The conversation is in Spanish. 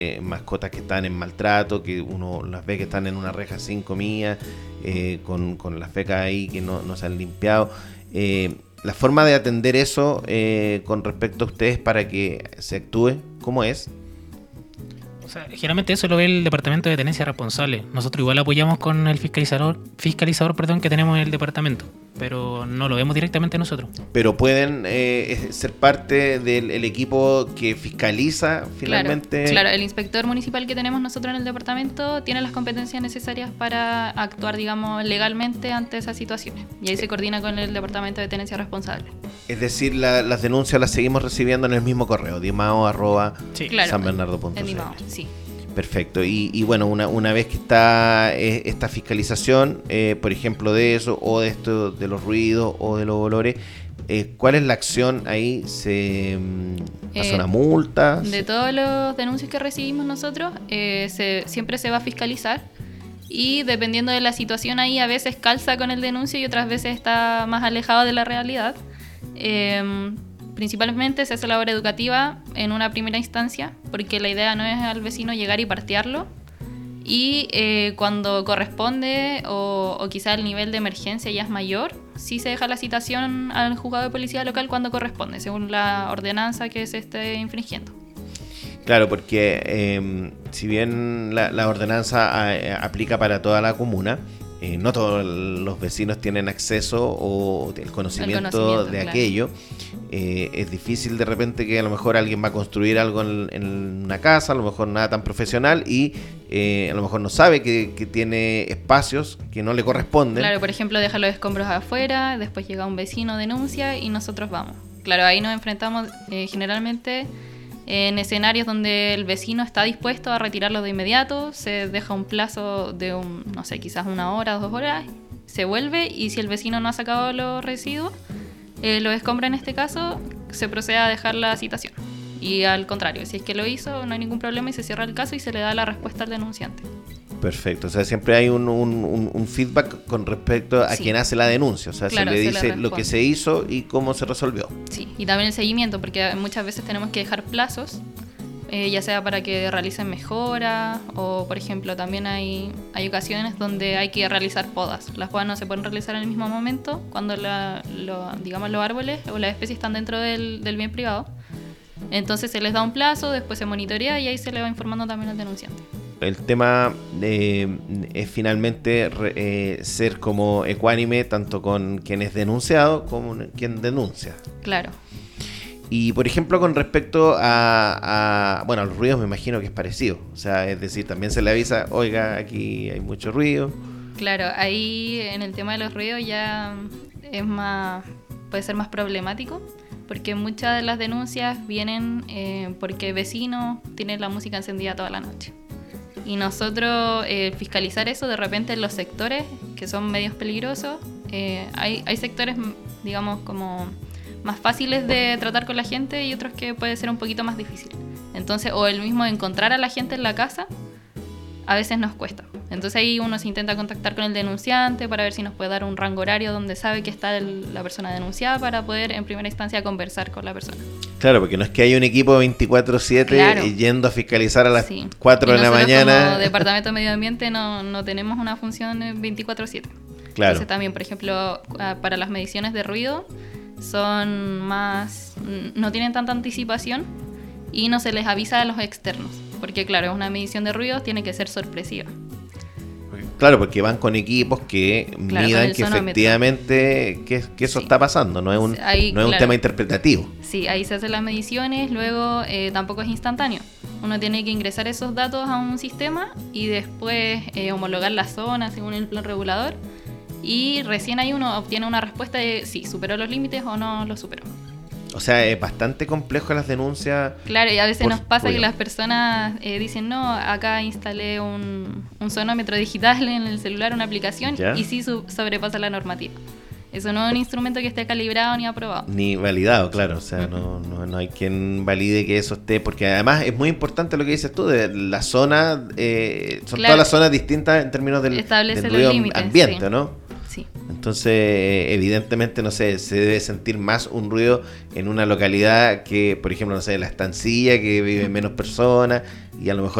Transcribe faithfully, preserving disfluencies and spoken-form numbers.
eh, mascotas que están en maltrato, que uno las ve que están en una reja sin comida, eh, con, con las fecas ahí que no, no se han limpiado. Eh, la forma de atender eso eh, con respecto a ustedes para que se actúe, ¿cómo es? O sea, generalmente eso lo ve el departamento de tenencia responsable. Nosotros igual apoyamos con el fiscalizador, fiscalizador, perdón, que tenemos en el departamento, pero no lo vemos directamente nosotros. Pero pueden eh, ser parte del el equipo que fiscaliza finalmente. Claro, claro, el inspector municipal que tenemos nosotros en el departamento tiene las competencias necesarias para actuar, digamos, legalmente ante esas situaciones. Y ahí se coordina con el departamento de tenencia responsable. Es decir, la, las denuncias las seguimos recibiendo en el mismo correo, dimao arroba Sí, claro, sanbernardo punto en c l. Dimao, sí. Perfecto. Y, y bueno, una, una vez que está eh, esta fiscalización, eh, por ejemplo, de eso, o de esto, de los ruidos, o de los olores, eh, ¿cuál es la acción ahí? ¿Se mm, hace Eh, una multa? De todos los denuncios que recibimos nosotros, eh, se, siempre se va a fiscalizar. Y dependiendo de la situación ahí, a veces calza con el denuncio y otras veces está más alejado de la realidad. Eh, Principalmente se hace labor educativa en una primera instancia, porque la idea no es al vecino llegar y partearlo. Y eh, cuando corresponde o, o quizá el nivel de emergencia ya es mayor, sí se deja la citación al juzgado de policía local cuando corresponde, según la ordenanza que se esté infringiendo. Claro, porque eh, si bien la, la ordenanza eh, aplica para toda la comuna, eh, no todos los vecinos tienen acceso o el conocimiento, El conocimiento, de claro. aquello. Eh, es difícil de repente que a lo mejor alguien va a construir algo en, en una casa, a lo mejor nada tan profesional y eh, a lo mejor no sabe que, que tiene espacios que no le corresponden. Claro, por ejemplo, deja los escombros afuera, después llega un vecino, denuncia y nosotros vamos. Claro, ahí nos enfrentamos eh, generalmente en escenarios donde el vecino está dispuesto a retirarlo de inmediato, se deja un plazo de, un, no sé, quizás una hora o dos horas, se vuelve y si el vecino no ha sacado los residuos, eh, los escombros en este caso, se procede a dejar la citación. Y al contrario, si es que lo hizo, no hay ningún problema y se cierra el caso y se le da la respuesta al denunciante. Perfecto, o sea, siempre hay un, un, un, un feedback con respecto a Sí. quien hace la denuncia, o sea, Claro, se le se le dice lo responde. que se hizo y cómo se resolvió. Sí, y también el seguimiento, porque muchas veces tenemos que dejar plazos, eh, ya sea para que realicen mejoras o, por ejemplo, también hay, hay ocasiones donde hay que realizar podas. Las podas no se pueden realizar en el mismo momento cuando la, lo, digamos, los árboles o las especies están dentro del, del bien privado. Entonces se les da un plazo, después se monitorea y ahí se le va informando también al denunciante. El tema eh, es finalmente re, eh, ser como ecuánime tanto con quien es denunciado como quien denuncia. Claro. Y por ejemplo con respecto a, a bueno, a los ruidos me imagino que es parecido. O sea, es decir, también se le avisa, oiga, aquí hay mucho ruido. Claro, ahí en el tema de los ruidos ya es más, puede ser más problemático, porque muchas de las denuncias vienen eh, porque vecinos tienen la música encendida toda la noche. Y nosotros eh, fiscalizar eso de repente en los sectores que son medios peligrosos, eh, hay, hay sectores, digamos, como más fáciles de tratar con la gente y otros que puede ser un poquito más difícil. Entonces, o el mismo encontrar a la gente en la casa, a veces nos cuesta. Entonces ahí uno se intenta contactar con el denunciante para ver si nos puede dar un rango horario donde sabe que está el, la persona denunciada para poder en primera instancia conversar con la persona. Claro, porque no es que haya un equipo veinticuatro siete Claro. yendo a fiscalizar a las Sí. cuatro Y de la nosotros mañana. como Departamento de Medio Ambiente no, no tenemos una función veinticuatro siete. Claro. Entonces también, por ejemplo, para las mediciones de ruido son más, no tienen tanta anticipación y no se les avisa a los externos, porque claro, es una medición de ruidos, tiene que ser sorpresiva. Claro, porque van con equipos que Claro, midan con el que sonómetro. efectivamente que, que eso Sí. está pasando, no es un, Ahí, no es un claro. tema interpretativo. Sí, ahí se hacen las mediciones, luego eh, tampoco es instantáneo. Uno tiene que ingresar esos datos a un sistema y después eh, homologar la zona según el plan regulador y recién ahí uno obtiene una respuesta de si superó los límites o no los superó. O sea, es bastante complejo las denuncias. Claro, y a veces Por nos pasa ruido. que las personas eh, dicen, no, acá instalé un, un sonómetro digital en el celular, una aplicación, ¿Ya? y sí su- sobrepasa la normativa. Eso no es un instrumento que esté calibrado ni aprobado. Ni validado, claro, o sea, no, no, no hay quien valide que eso esté, porque además es muy importante lo que dices tú, de la zona, eh, son Claro. todas las zonas distintas en términos del, Establece del los ruido límites, ambiente, sí. ¿no? Sí. Entonces, eh, evidentemente, no sé, se debe sentir más un ruido en una localidad que, por ejemplo, no sé, la Estancilla, que viven menos personas, y a lo mejor